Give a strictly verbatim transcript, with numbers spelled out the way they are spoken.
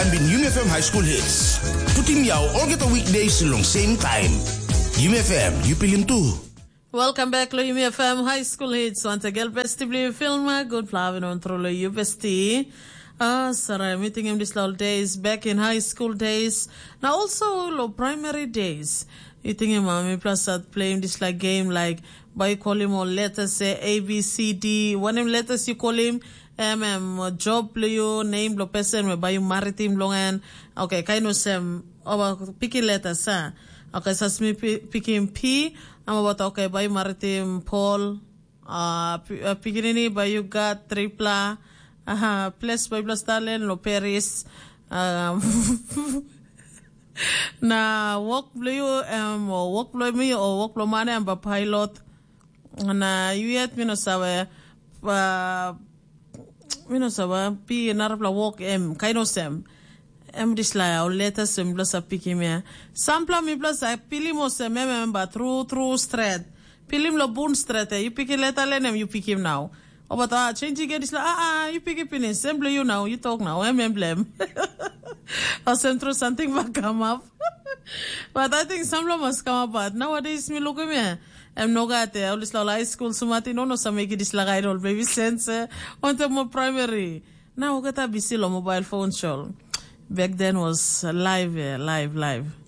time in U M F M High School Hits. Putting jou all get a weekdays along same time. U M F M, you pilim too. Welcome back to U M F M High School Hits. Want a girl best to play film, good flavor on through the U S T. Ah, sorry, meeting him these little days back in high school days. Now also low primary days. You think him, mommy plus at playing this like game like by you call him all letters say A B C D. One of letters you call him um, um job play you name lo person by you maritime long and okay kind of some over picking letters huh? Okay, so me picking P. I'm about okay by maritime Paul. Uh, picking any by you got tripla. Aha, plus by plus talent lo Paris. Um, na work play you um or work play me or work play man and pilot. Na you yet me no sabe. Uh, me no sabe. P narapla work em kind of sem. Em disla o letters sem plus a piki me. Sampla mi plus a pilim o sem member through through straight. Pilim lo boon straight. You pick a letter lenem you pick him now. Oh but ah change again disla ah ah you pick it in assembly you now you talk now em emblem. Or sem through something might come up. But I think sampla must come up. But nowadays me look at me. Em no gate all this high school sumati no no sa make this la guide all baby sense on the more primary. Now get a busy lo mobile phone show. Back then was live, live, live.